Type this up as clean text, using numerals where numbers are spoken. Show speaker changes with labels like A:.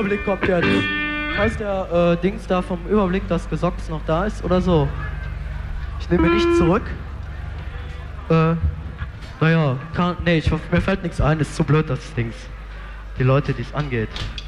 A: Überblick kommt jetzt. Falls der Dings da vom Überblick, das Gesocks noch da ist oder so. Ich nehme nicht zurück. Naja, mir fällt nichts ein, ist zu blöd, das Dings. Die Leute, die es angeht.